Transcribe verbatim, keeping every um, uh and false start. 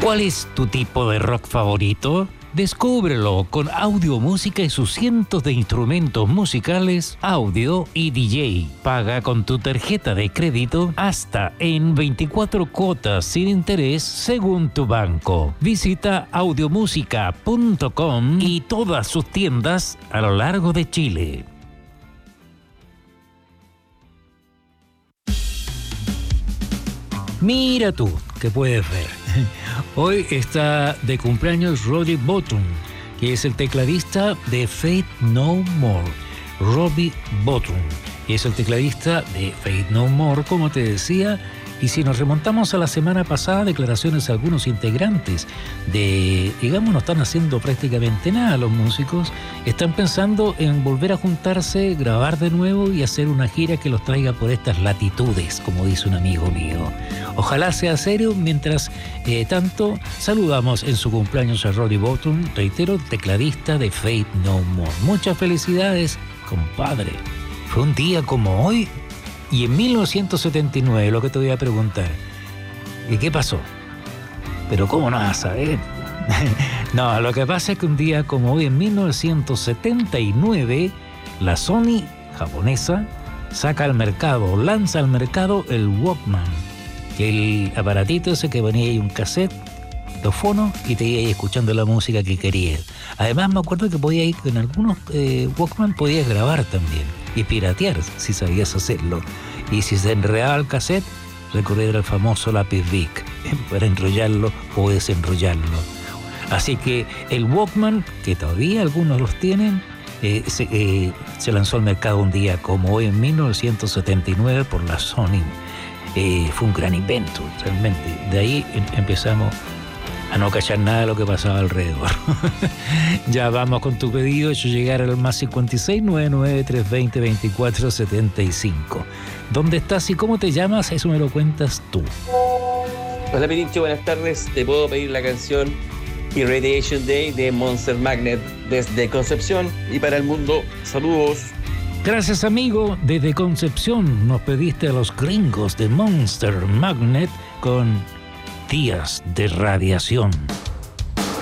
¿Cuál es tu tipo de rock favorito? Descúbrelo con Audio Música y sus cientos de instrumentos musicales, audio y D J. Paga con tu tarjeta de crédito hasta en veinticuatro cuotas sin interés según tu banco. Visita audiomusica punto com y todas sus tiendas a lo largo de Chile. Mira tú, que puedes ver. Hoy está de cumpleaños Robbie Bottum, que es el tecladista de Faith No More. Robbie Bottum es el tecladista de Faith No More, como te decía. Y si nos remontamos a la semana pasada, declaraciones de algunos integrantes de, digamos, no están haciendo prácticamente nada los músicos, están pensando en volver a juntarse, grabar de nuevo y hacer una gira que los traiga por estas latitudes, como dice un amigo mío. Ojalá sea serio. Mientras eh, tanto, saludamos en su cumpleaños a Robbie Bottum, reitero, tecladista de Faith No More. Muchas felicidades, compadre. Fue un día como hoy. Y en mil novecientos setenta y nueve, lo que te voy a preguntar, ¿y qué pasó? Pero ¿cómo no vas a saber? No, lo que pasa es que un día como hoy, en mil novecientos setenta y nueve, la Sony japonesa saca al mercado, lanza al mercado el Walkman, que el aparatito ese que venía ahí un cassette, los fonos, y te iba ahí escuchando la música que querías. Además me acuerdo que podía ir, en algunos eh, Walkman podías grabar también y piratear si sabías hacerlo. Y si se enredaba el cassette, recurrir al famoso lápiz Bic para enrollarlo o desenrollarlo. Así que el Walkman, que todavía algunos los tienen, eh, se, eh, se lanzó al mercado un día como hoy en mil novecientos setenta y nueve por la Sony. Eh, fue un gran invento, realmente. De ahí em- empezamos a no cachar nada de lo que pasaba alrededor. Ya vamos con tu pedido, hecho llegar al más cincuenta y seis, noventa y nueve, trescientos veinte, veinticuatro setenta y cinco. ¿Dónde estás y cómo te llamas? Eso me lo cuentas tú. Hola Pirincho, buenas tardes. Te puedo pedir la canción Irradiation Day de Monster Magnet desde Concepción y para el mundo. Saludos. Gracias, amigo. Desde Concepción nos pediste a los gringos de Monster Magnet con Días de Radiación.